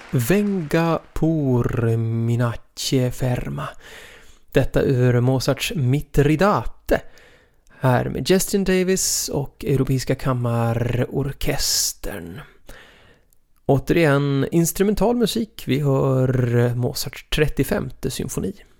Venga por minacce ferma. Detta ur Mozarts Mitridate. Här med Justin Davis och Europeiska kammarorkestern. Återigen instrumental musik. Vi hör Mozarts 35:e symfoni.